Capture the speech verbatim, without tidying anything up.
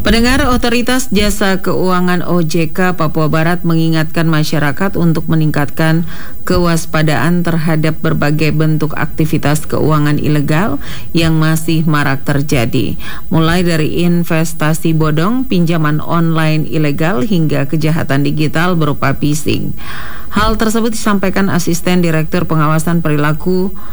Pendengar, Otoritas Jasa Keuangan O J K Papua Barat mengingatkan masyarakat untuk meningkatkan kewaspadaan terhadap berbagai bentuk aktivitas keuangan ilegal yang masih marak terjadi, mulai dari investasi bodong, pinjaman online ilegal, hingga kejahatan digital berupa phishing. Hal tersebut disampaikan Asisten Direktur Pengawasan Perilaku